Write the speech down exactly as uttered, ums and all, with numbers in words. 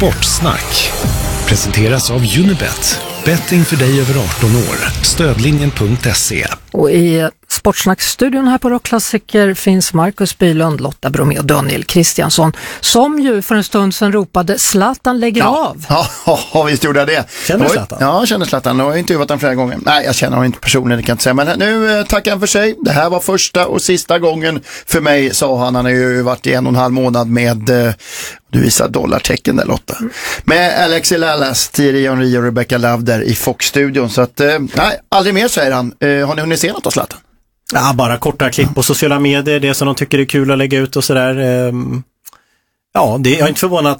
Sportsnack presenteras av Unibet. Betting för dig över arton år. Stödlinjen punkt se. Och i Sportsnackstudion här på Rockklassiker finns Marcus Bylund, Lotta Bromé och Daniel Kristiansson, som ju för en stund sedan ropade Zlatan lägger ja. av. Ja, ja, visst gjorde jag det. Känner du Zlatan? Ja, jag känner Zlatan. Jag har intervjuat honom flera gånger. Nej, jag känner honom inte personligen, det kan jag inte säga. Men nu eh, tackar han för sig. Det här var första och sista gången för mig, sa han. Han har ju varit i en och en halv månad med... Eh, Du visar dollartecken där, Lotta. Mm. Med Alexi Lalas, Thierry Henry och Rebecca Love där i Fox-studion. Så att, eh, nej, aldrig mer, säger han. Eh, har ni hunnit se något av Zlatan? Ja, bara korta klipp på sociala medier, det som de tycker är kul att lägga ut och sådär. Eh, ja, det, jag är inte förvånad